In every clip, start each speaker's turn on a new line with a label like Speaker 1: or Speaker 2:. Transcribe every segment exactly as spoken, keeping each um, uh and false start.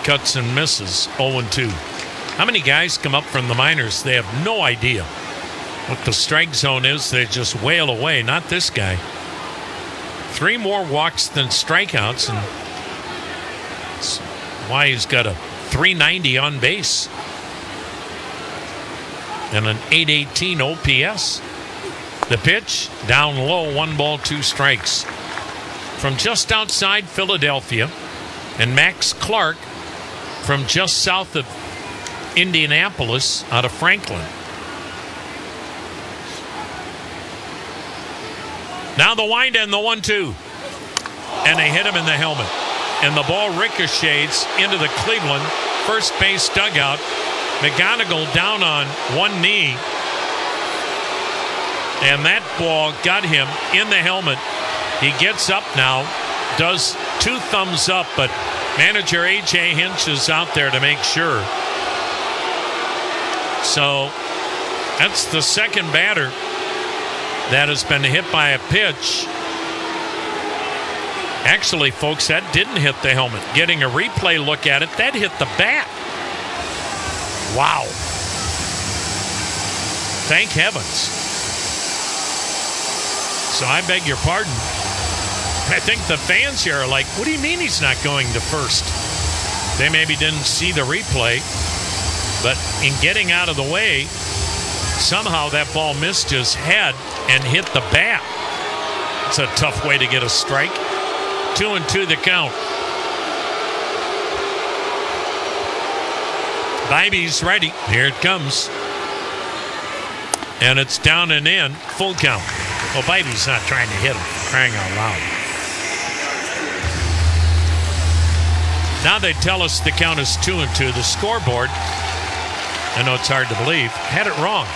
Speaker 1: cuts and misses, oh and two. How many guys come up from the minors? They have no idea what the strike zone is. They just wail away. Not this guy. Three more walks than strikeouts, and that's why he's got a three ninety on base and an eight eighteen O P S. The pitch, down low, one ball, two strikes. From just outside Philadelphia, and Max Clark from just south of Indianapolis out of Franklin. Now the wind and the one two. And they hit him in the helmet. And the ball ricochets into the Cleveland first base dugout. McGonigal down on one knee. And that ball got him in the helmet. He gets up now, does two thumbs up, but manager A J Hinch is out there to make sure. So that's the second batter that has been hit by a pitch. Actually, folks, that didn't hit the helmet. Getting a replay look at it, that hit the bat. Wow. Thank heavens. So I beg your pardon. I think the fans here are like, what do you mean he's not going to first? They maybe didn't see the replay, but in getting out of the way, somehow that ball missed his head and hit the bat. It's a tough way to get a strike. Two and two the count. Bibey's ready. Here it comes. And it's down and in. Full count. Well, Bibey's not trying to hit him. Crying out loud. Now they tell us the count is two and two. The scoreboard, I know it's hard to believe, had it wrong.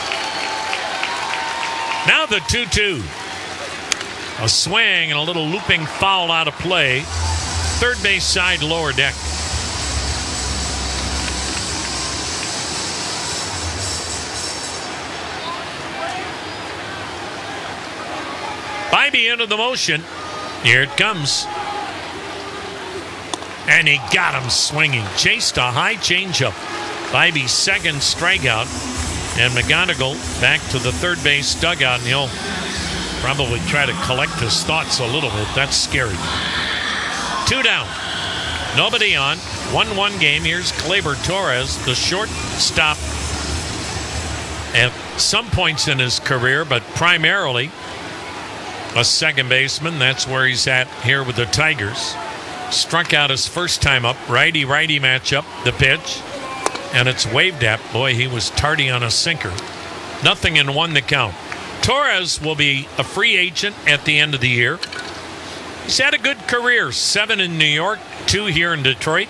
Speaker 1: Now the two two. A swing and a little looping foul out of play. Third base side, lower deck. Bibey into the motion. Here it comes. And he got him swinging. Chased a high changeup. Bibey's second strikeout. And McGonigal back to the third base dugout. And he'll probably try to collect his thoughts a little bit. That's scary. Two down. Nobody on. one one game. Here's Gleyber Torres, the shortstop at some points in his career, but primarily a second baseman. That's where he's at here with the Tigers. Struck out his first time up. Righty-righty matchup. The pitch. And it's waved at. Boy, he was tardy on a sinker. Nothing in one to count. Torres will be a free agent at the end of the year. He's had a good career. Seven in New York, two here in Detroit.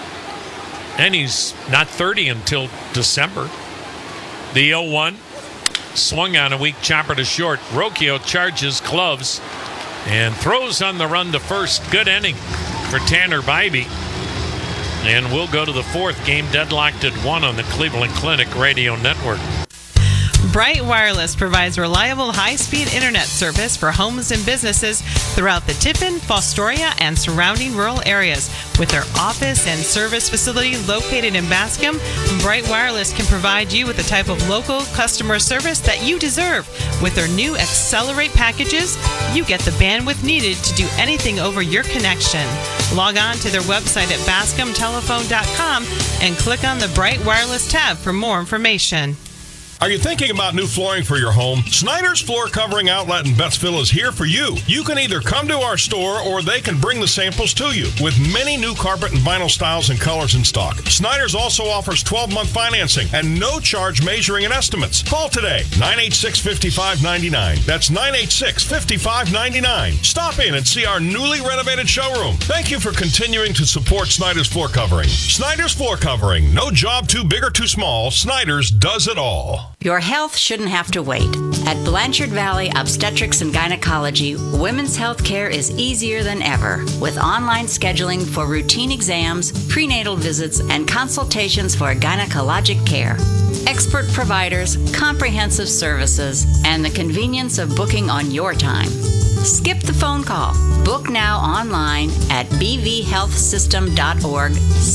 Speaker 1: And he's not thirty until December. The oh one. Swung on a weak chopper to short. Rocchio charges gloves and throws on the run to first. Good inning for Tanner Bibey. And we'll go to the fourth. Game deadlocked at one on the Cleveland Clinic Radio Network.
Speaker 2: Bright Wireless provides reliable high-speed internet service for homes and businesses throughout the Tiffin, Fostoria, and surrounding rural areas. With their office and service facility located in Bascom, Bright Wireless can provide you with the type of local customer service that you deserve. With their new Accelerate packages, you get the bandwidth needed to do anything over your connection. Log on to their website at bascom telephone dot com and click on the Bright Wireless tab for more information.
Speaker 3: Are you thinking about new flooring for your home? Snyder's Floor Covering Outlet in Betsville is here for you. You can either come to our store or they can bring the samples to you. With many new carpet and vinyl styles and colors in stock, Snyder's also offers twelve-month financing and no charge measuring and estimates. Call today, nine eight six, five five nine nine. That's nine eight six, five five nine nine. Stop in and see our newly renovated showroom. Thank you for continuing to support Snyder's Floor Covering. Snyder's Floor Covering. No job too big or too small. Snyder's does it all.
Speaker 4: Your health shouldn't have to wait. At Blanchard Valley Obstetrics and Gynecology, women's health care is easier than ever, with online scheduling for routine exams, prenatal visits, and consultations for gynecologic care. Expert providers, comprehensive services, and the convenience of booking on your time. Skip the phone call. Book now online at b v health system dot org